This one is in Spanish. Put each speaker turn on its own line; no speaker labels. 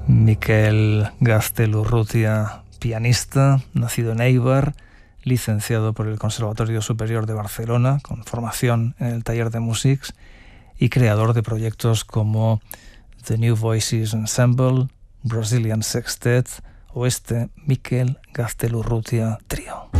Miquel Gaztelurrutia, pianista, nacido en Eibar, licenciado por el Conservatorio Superior de Barcelona, con formación en el taller de Musics, y creador de proyectos como The New Voices Ensemble, Brazilian Sextet o este Miquel Gaztelurrutia Trio.